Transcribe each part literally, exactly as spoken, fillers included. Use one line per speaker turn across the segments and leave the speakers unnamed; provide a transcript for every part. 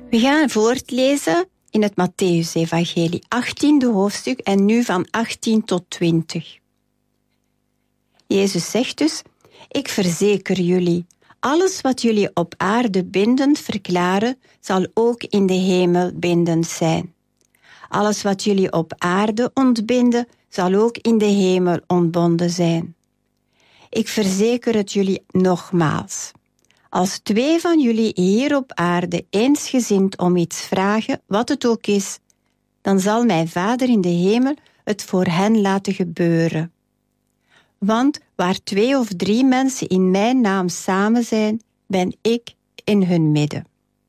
We gaan voortlezen in het Mattheüs-evangelie, achttiende hoofdstuk en nu van achttien tot twintig. Jezus zegt dus, ik verzeker jullie, alles wat jullie op aarde bindend verklaren, zal ook in de hemel bindend zijn. Alles wat jullie op aarde ontbinden, zal ook in de hemel ontbonden zijn. Ik verzeker het jullie nogmaals. Als twee van jullie hier op aarde eensgezind om iets vragen, wat het ook is, dan zal mijn Vader in de hemel het voor hen laten gebeuren. Want waar twee of drie mensen in mijn naam samen zijn, ben ik in hun midden.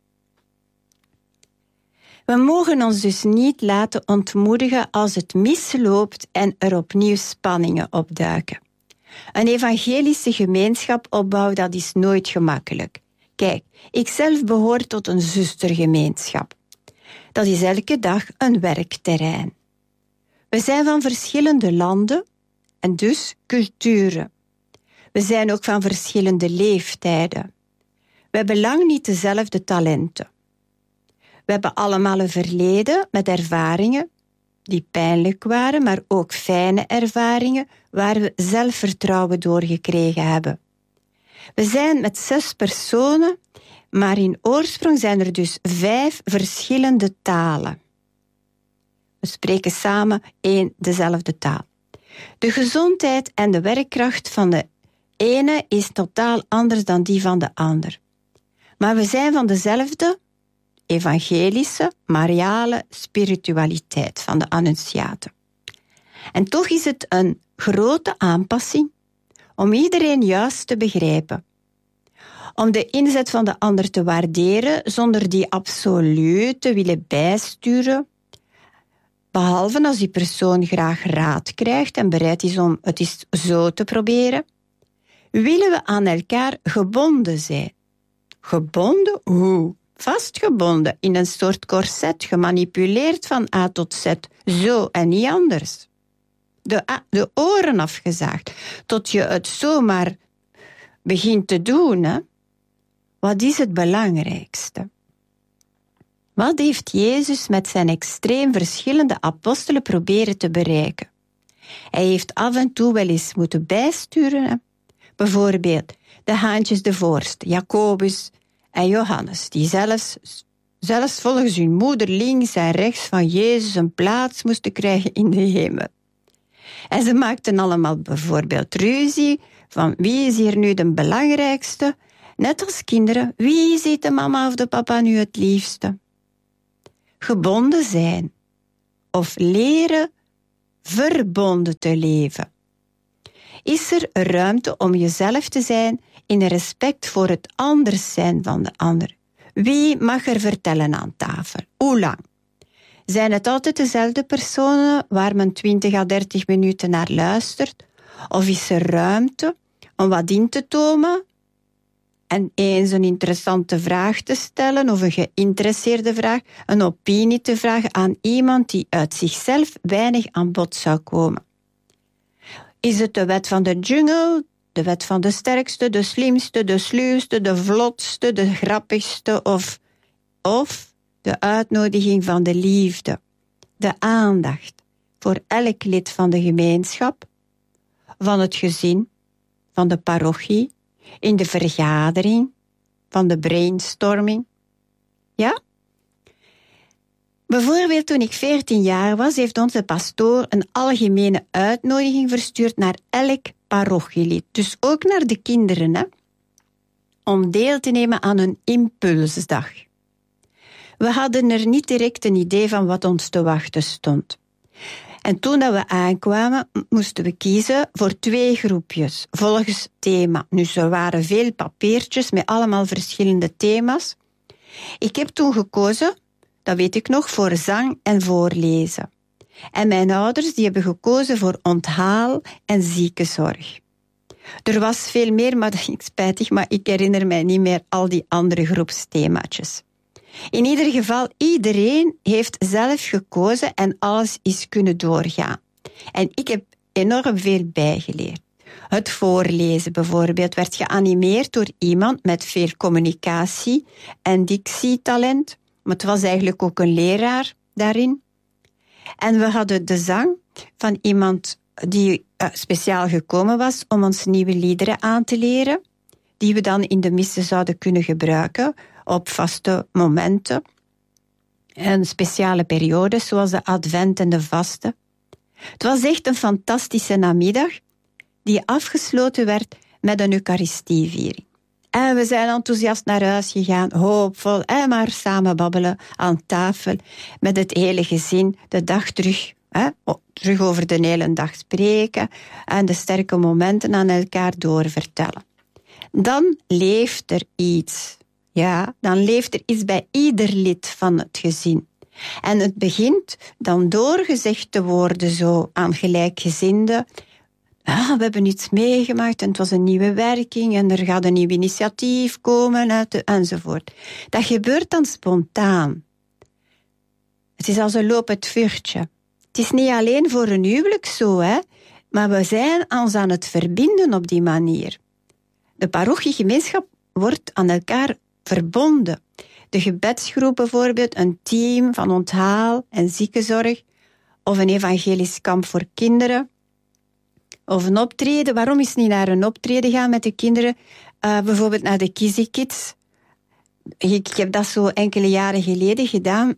We mogen ons dus niet laten ontmoedigen als het misloopt en er opnieuw spanningen opduiken. Een evangelische gemeenschap opbouwen, dat is nooit gemakkelijk. Kijk, ik zelf behoor tot een zustergemeenschap. Dat is elke dag een werkterrein. We zijn van verschillende landen en dus culturen. We zijn ook van verschillende leeftijden. We hebben lang niet dezelfde talenten. We hebben allemaal een verleden met ervaringen die pijnlijk waren, maar ook fijne ervaringen waar we zelfvertrouwen door gekregen hebben. We zijn met zes personen, maar in oorsprong zijn er dus vijf verschillende talen. We spreken samen één dezelfde taal. De gezondheid en de werkkracht van de ene is totaal anders dan die van de ander. Maar we zijn van dezelfde evangelische, mariale spiritualiteit van de Annunciaten. En toch is het een grote aanpassing om iedereen juist te begrijpen. Om de inzet van de ander te waarderen zonder die absoluut te willen bijsturen. Behalve als die persoon graag raad krijgt en bereid is om het eens zo te proberen. Willen we aan elkaar gebonden zijn. Gebonden? Hoe? Vastgebonden in een soort corset, gemanipuleerd van A tot Z. Zo en niet anders. De, de oren afgezaagd, tot je het zomaar begint te doen. Hè? Wat is het belangrijkste? Wat heeft Jezus met zijn extreem verschillende apostelen proberen te bereiken? Hij heeft af en toe wel eens moeten bijsturen. Hè? Bijvoorbeeld de haantjes de voorste, Jacobus en Johannes, die zelfs, zelfs volgens hun moeder links en rechts van Jezus een plaats moesten krijgen in de hemel. En ze maakten allemaal bijvoorbeeld ruzie van wie is hier nu de belangrijkste, net als kinderen, wie ziet de mama of de papa nu het liefste? Gebonden zijn of leren verbonden te leven. Is er ruimte om jezelf te zijn in respect voor het anders zijn van de ander? Wie mag er vertellen aan tafel? Hoe lang? Zijn het altijd dezelfde personen waar men twintig à dertig minuten naar luistert? Of is er ruimte om wat in te tomen en eens een interessante vraag te stellen of een geïnteresseerde vraag, een opinie te vragen aan iemand die uit zichzelf weinig aan bod zou komen? Is het de wet van de jungle, de wet van de sterkste, de slimste, de sluwste, de vlotste, de grappigste of, of de uitnodiging van de liefde, de aandacht voor elk lid van de gemeenschap, van het gezin, van de parochie, in de vergadering, van de brainstorming? Ja? Bijvoorbeeld toen ik veertien jaar was, heeft onze pastoor een algemene uitnodiging verstuurd naar elk parochielid. Dus ook naar de kinderen, hè? Om deel te nemen aan een impulsdag. We hadden er niet direct een idee van wat ons te wachten stond. En toen dat we aankwamen, moesten we kiezen voor twee groepjes, volgens thema. Dus er waren veel papiertjes met allemaal verschillende thema's. Ik heb toen gekozen, dat weet ik nog, voor zang en voorlezen. En mijn ouders die hebben gekozen voor onthaal en ziekenzorg. Er was veel meer, maar dat is spijtig, maar ik herinner mij niet meer al die andere groepsthemaatjes. In ieder geval, iedereen heeft zelf gekozen en alles is kunnen doorgaan. En ik heb enorm veel bijgeleerd. Het voorlezen bijvoorbeeld werd geanimeerd door iemand met veel communicatie- en dictietalent. maar het was eigenlijk ook een leraar daarin. En we hadden de zang van iemand die uh, speciaal gekomen was om ons nieuwe liederen aan te leren, die we dan in de missen zouden kunnen gebruiken op vaste momenten en speciale periodes, zoals de advent en de vasten. Het was echt een fantastische namiddag die afgesloten werd met een eucharistieviering. En we zijn enthousiast naar huis gegaan, hoopvol, en maar samen babbelen aan tafel met het hele gezin, de dag terug, hè, terug over de hele dag spreken en de sterke momenten aan elkaar doorvertellen. Dan leeft er iets. Ja, dan leeft er iets bij ieder lid van het gezin. En het begint dan doorgezegd te worden zo aan gelijkgezinden. Ah, we hebben iets meegemaakt en het was een nieuwe werking en er gaat een nieuw initiatief komen uit de, enzovoort. Dat gebeurt dan spontaan. Het is als een lopend vuurtje. Het is niet alleen voor een huwelijk zo, hè, maar we zijn ons aan het verbinden op die manier. De parochiegemeenschap wordt aan elkaar verbonden. De gebedsgroep bijvoorbeeld, een team van onthaal en ziekenzorg, of een evangelisch kamp voor kinderen, of een optreden. Waarom is niet naar een optreden gaan met de kinderen? Uh, bijvoorbeeld naar de Kizzy Kids. Ik, ik heb dat zo enkele jaren geleden gedaan.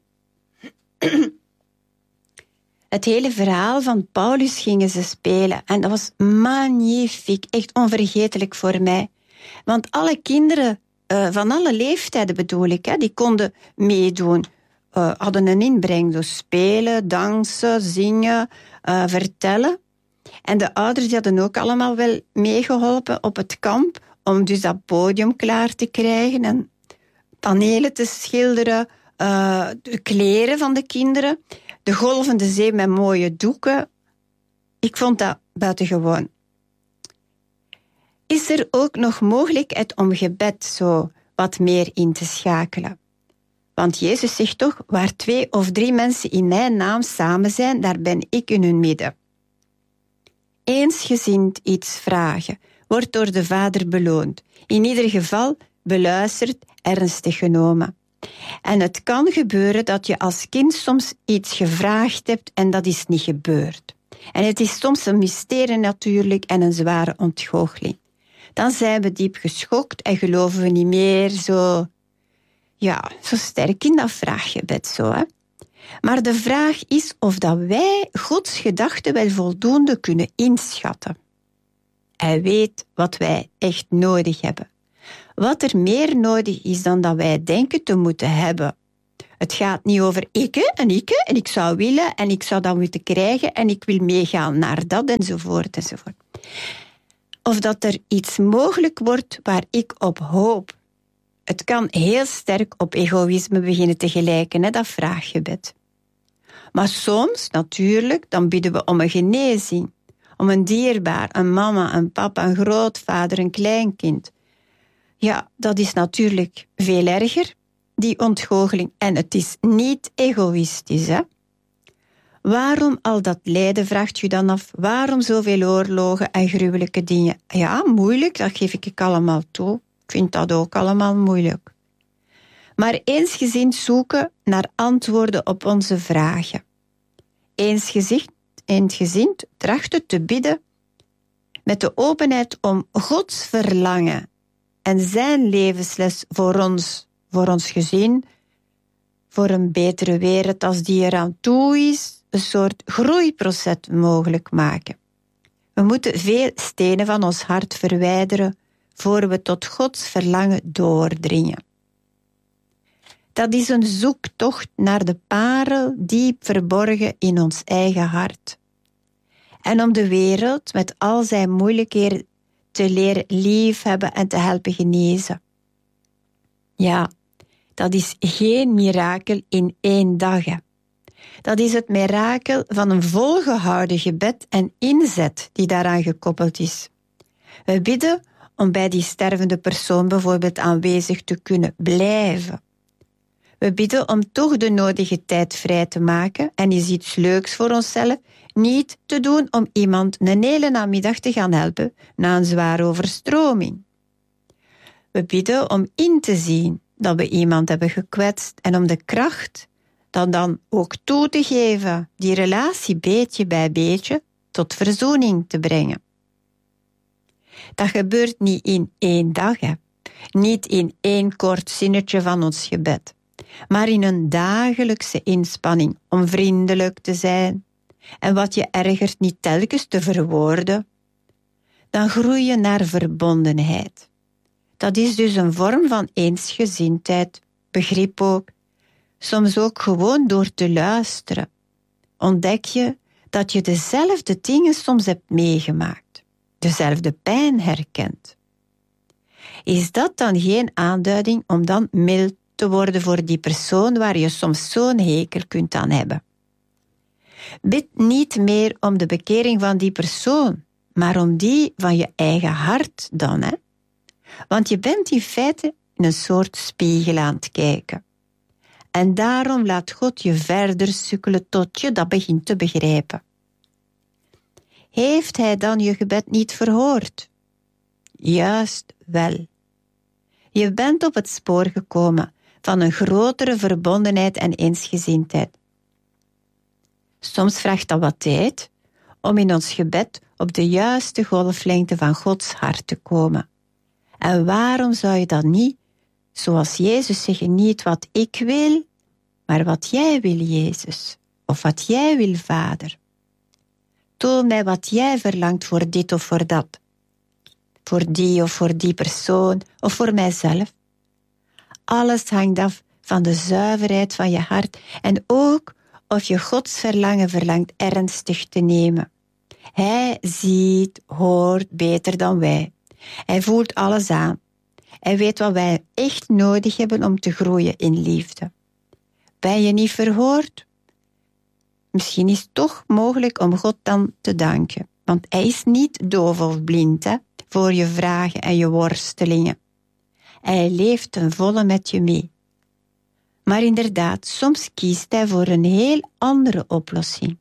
Het hele verhaal van Paulus gingen ze spelen. En dat was magnifiek, echt onvergetelijk voor mij. Want alle kinderen, uh, van alle leeftijden bedoel ik, hè, die konden meedoen. Uh, hadden een inbreng, dus spelen, dansen, zingen, uh, vertellen. En de ouders die hadden ook allemaal wel meegeholpen op het kamp, om dus dat podium klaar te krijgen en panelen te schilderen, uh, de kleren van de kinderen, de golvende zee met mooie doeken. Ik vond dat buitengewoon. Is er ook nog mogelijkheid om gebed zo wat meer in te schakelen? Want Jezus zegt toch, waar twee of drie mensen in mijn naam samen zijn, daar ben ik in hun midden. Eensgezind iets vragen wordt door de Vader beloond. In ieder geval beluisterd, ernstig genomen. En het kan gebeuren dat je als kind soms iets gevraagd hebt en dat is niet gebeurd. En het is soms een mysterie natuurlijk en een zware ontgoocheling. Dan zijn we diep geschokt en geloven we niet meer zo, ja, zo sterk in dat vraaggebed zo, hè. Maar de vraag is of dat wij Gods gedachten wel voldoende kunnen inschatten. Hij weet wat wij echt nodig hebben. Wat er meer nodig is dan dat wij denken te moeten hebben. Het gaat niet over ik en ik en ik zou willen en ik zou dat moeten krijgen en ik wil meegaan naar dat enzovoort enzovoort. Of dat er iets mogelijk wordt waar ik op hoop. Het kan heel sterk op egoïsme beginnen te gelijken, hè, dat vraaggebed. Maar soms, natuurlijk, dan bidden we om een genezing. Om een dierbaar, een mama, een papa, een grootvader, een kleinkind. Ja, dat is natuurlijk veel erger, die ontgoocheling. En het is niet egoïstisch, hè. Waarom al dat lijden, vraagt u dan af? Waarom zoveel oorlogen en gruwelijke dingen? Ja, moeilijk, dat geef ik allemaal toe. Ik vind dat ook allemaal moeilijk. Maar eensgezind zoeken naar antwoorden op onze vragen. Eensgezind, eensgezind trachten te bidden met de openheid om Gods verlangen en zijn levensles voor ons, voor ons gezin, voor een betere wereld als die eraan toe is, een soort groeiproces mogelijk maken. We moeten veel stenen van ons hart verwijderen voor we tot Gods verlangen doordringen. Dat is een zoektocht naar de parel diep verborgen in ons eigen hart. En om de wereld met al zijn moeilijkheden te leren liefhebben en te helpen genezen. Ja, dat is geen mirakel in één dag. Hè. Dat is het mirakel van een volgehouden gebed en inzet die daaraan gekoppeld is. We bidden om bij die stervende persoon bijvoorbeeld aanwezig te kunnen blijven. We bidden om toch de nodige tijd vrij te maken en is iets leuks voor onszelf niet te doen om iemand een hele namiddag te gaan helpen na een zware overstroming. We bidden om in te zien dat we iemand hebben gekwetst en om de kracht dat dan ook toe te geven, die relatie beetje bij beetje tot verzoening te brengen. Dat gebeurt niet in één dag, hè. Niet in één kort zinnetje van ons gebed, maar in een dagelijkse inspanning om vriendelijk te zijn en wat je ergert niet telkens te verwoorden. Dan groei je naar verbondenheid. Dat is dus een vorm van eensgezindheid, begrip ook. Soms ook gewoon door te luisteren. Ontdek je dat je dezelfde dingen soms hebt meegemaakt. Dezelfde pijn herkent. Is dat dan geen aanduiding om dan mild te worden voor die persoon waar je soms zo'n hekel kunt aan hebben? Bid niet meer om de bekering van die persoon, maar om die van je eigen hart dan, hè? Want je bent in feite in een soort spiegel aan het kijken. En daarom laat God je verder sukkelen tot je dat begint te begrijpen. Heeft hij dan je gebed niet verhoord? Juist wel. Je bent op het spoor gekomen van een grotere verbondenheid en eensgezindheid. Soms vraagt dat wat tijd om in ons gebed op de juiste golflengte van Gods hart te komen. En waarom zou je dat niet, zoals Jezus zeggen, niet wat ik wil, maar wat jij wil, Jezus, of wat jij wil, Vader. Toon mij wat jij verlangt voor dit of voor dat. Voor die of voor die persoon, of voor mijzelf. Alles hangt af van de zuiverheid van je hart en ook of je Gods verlangen verlangt ernstig te nemen. Hij ziet, hoort beter dan wij. Hij voelt alles aan. Hij weet wat wij echt nodig hebben om te groeien in liefde. Ben je niet verhoord? Misschien is het toch mogelijk om God dan te danken. Want hij is niet doof of blind, hè, voor je vragen en je worstelingen. Hij leeft ten volle met je mee. Maar inderdaad, soms kiest hij voor een heel andere oplossing.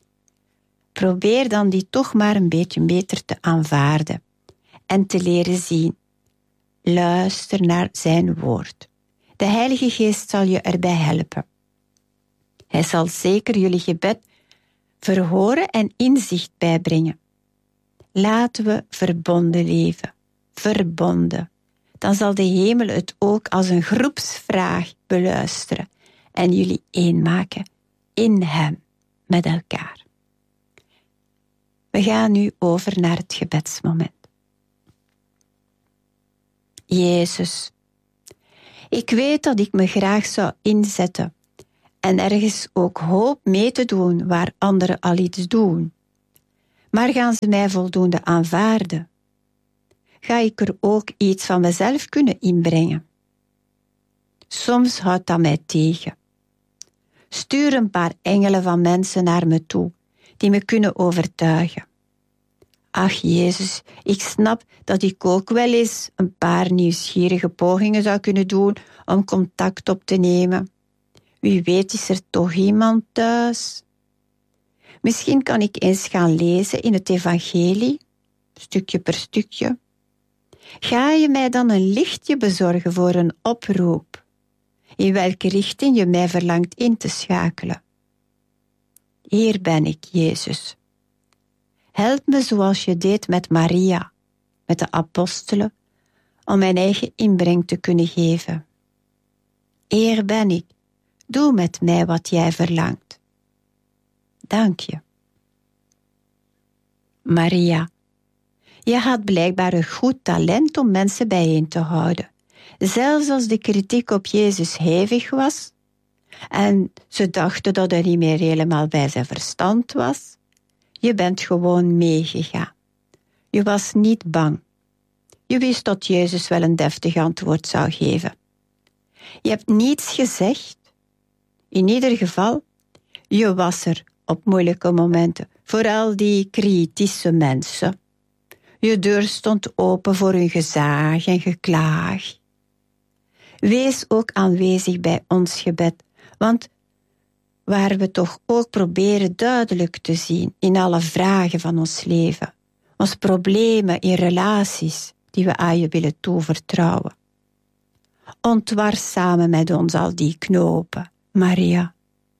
Probeer dan die toch maar een beetje beter te aanvaarden en te leren zien. Luister naar zijn woord. De Heilige Geest zal je erbij helpen. Hij zal zeker jullie gebed verhoren en inzicht bijbrengen. Laten we verbonden leven. Verbonden. Dan zal de hemel het ook als een groepsvraag beluisteren en jullie één maken in hem met elkaar. We gaan nu over naar het gebedsmoment. Jezus, ik weet dat ik me graag zou inzetten en ergens ook hoop mee te doen waar anderen al iets doen. Maar gaan ze mij voldoende aanvaarden? Ga ik er ook iets van mezelf kunnen inbrengen? Soms houdt dat mij tegen. Stuur een paar engelen van mensen naar me toe, die me kunnen overtuigen. Ach Jezus, ik snap dat ik ook wel eens een paar nieuwsgierige pogingen zou kunnen doen om contact op te nemen. Wie weet is er toch iemand thuis? Misschien kan ik eens gaan lezen in het evangelie, stukje per stukje. Ga je mij dan een lichtje bezorgen voor een oproep, in welke richting je mij verlangt in te schakelen? Hier ben ik, Jezus. Help me zoals je deed met Maria, met de apostelen, om mijn eigen inbreng te kunnen geven. Hier ben ik. Doe met mij wat jij verlangt. Dank je. Maria, je had blijkbaar een goed talent om mensen bijeen te houden. Zelfs als de kritiek op Jezus hevig was en ze dachten dat hij niet meer helemaal bij zijn verstand was, je bent gewoon meegegaan. Je was niet bang. Je wist dat Jezus wel een deftig antwoord zou geven. Je hebt niets gezegd. In ieder geval, je was er op moeilijke momenten, vooral die kritische mensen. Je deur stond open voor hun gezaag en geklaag. Wees ook aanwezig bij ons gebed, want waar we toch ook proberen duidelijk te zien in alle vragen van ons leven, onze problemen in relaties die we aan je willen toevertrouwen. Ontwar samen met ons al die knopen, Maria.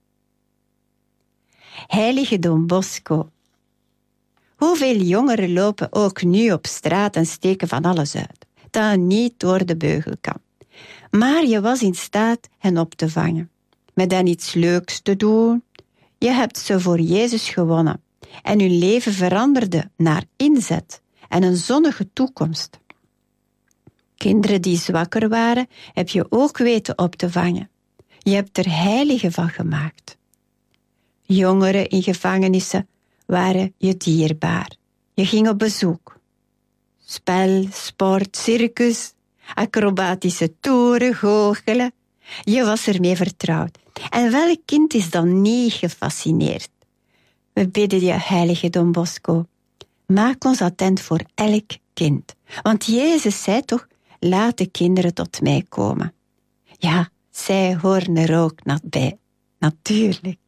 Heilige Don Bosco. Hoeveel jongeren lopen ook nu op straat en steken van alles uit, dat niet door de beugel kan. Maar je was in staat hen op te vangen, met hen iets leuks te doen. Je hebt ze voor Jezus gewonnen en hun leven veranderde naar inzet en een zonnige toekomst. Kinderen die zwakker waren, heb je ook weten op te vangen. Je hebt er heiligen van gemaakt. Jongeren in gevangenissen waren je dierbaar. Je ging op bezoek. Spel, sport, circus, acrobatische toeren, goochelen. Je was ermee vertrouwd. En welk kind is dan niet gefascineerd? We bidden je, heilige Don Bosco, maak ons attent voor elk kind. Want Jezus zei toch, laat de kinderen tot mij komen. Ja, zij horen er ook naar bij. Natuurlijk.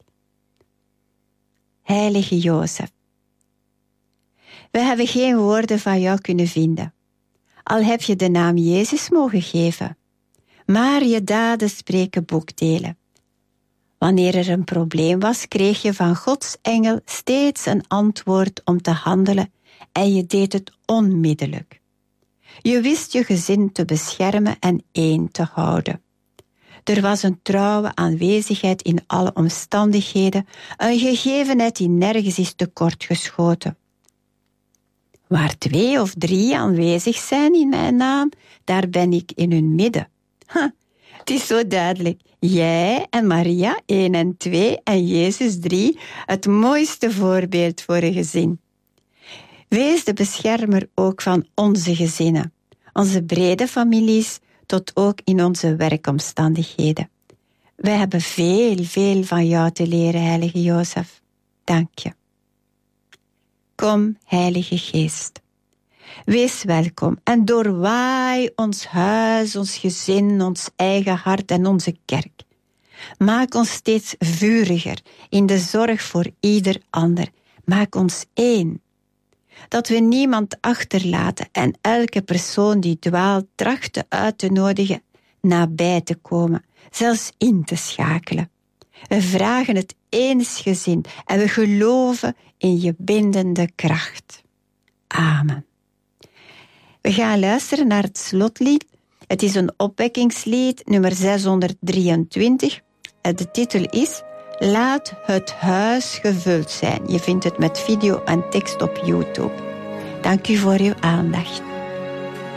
Heilige Jozef. We hebben geen woorden van jou kunnen vinden, al heb je de naam Jezus mogen geven. Maar je daden spreken boekdelen. Wanneer er een probleem was, kreeg je van Gods engel steeds een antwoord om te handelen en je deed het onmiddellijk. Je wist je gezin te beschermen en één te houden. Er was een trouwe aanwezigheid in alle omstandigheden, een gegevenheid die nergens is tekortgeschoten. Waar twee of drie aanwezig zijn in mijn naam, daar ben ik in hun midden. Ha, het is zo duidelijk. Jij en Maria, één en twee, en Jezus drie, het mooiste voorbeeld voor een gezin. Wees de beschermer ook van onze gezinnen, onze brede families, tot ook in onze werkomstandigheden. Wij hebben veel, veel van jou te leren, heilige Jozef. Dank je. Kom, heilige Geest. Wees welkom en doorwaai ons huis, ons gezin, ons eigen hart en onze kerk. Maak ons steeds vuriger in de zorg voor ieder ander. Maak ons één. Dat we niemand achterlaten en elke persoon die dwaalt trachten uit te nodigen nabij te komen, zelfs in te schakelen. We vragen het eensgezind en we geloven in je bindende kracht. Amen. We gaan luisteren naar het slotlied. Het is een opwekkingslied, nummer zeshonderddrieëntwintig. De titel is Laat het huis gevuld zijn. Je vindt het met video en tekst op YouTube. Dank u voor uw aandacht.